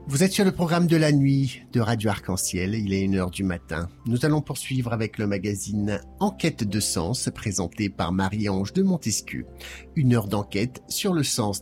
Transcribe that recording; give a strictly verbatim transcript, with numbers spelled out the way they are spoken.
Vous êtes sur le programme de la nuit de Radio Arc-en-Ciel, il est une heure du matin. Nous allons poursuivre avec le magazine Enquête de sens, présenté par Marie-Ange de Montesquieu. Une heure d'enquête sur le sens